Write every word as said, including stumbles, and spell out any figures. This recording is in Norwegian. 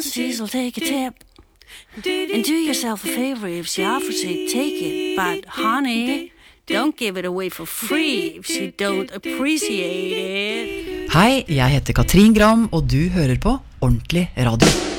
She'll take a tip. And do yourself a favor if she offers it, take it. But honey, don't give it away for free if she don't appreciate it. Hei, jeg heter Katrin Gram, og du hører på Ordentlig Radio.